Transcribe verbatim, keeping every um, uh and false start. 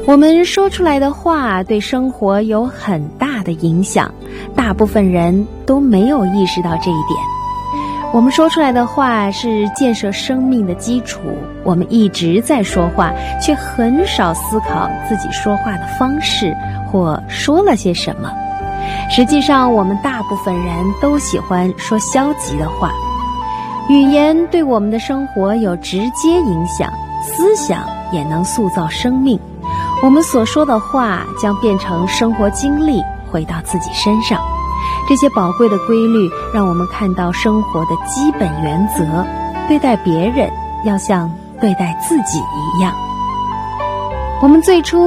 我们说出来的话对生活有很大的影响，大部分人都没有意识到这一点。我们说出来的话是建设生命的基础，我们一直在说话，却很少思考自己说话的方式或说了些什么。实际上，我们大部分人都喜欢说消极的话。语言对我们的生活有直接影响，思想也能塑造生命。我们所说的话将变成生活经历，回到自己身上。这些宝贵的规律让我们看到生活的基本原则，对待别人要像对待自己一样。我们最初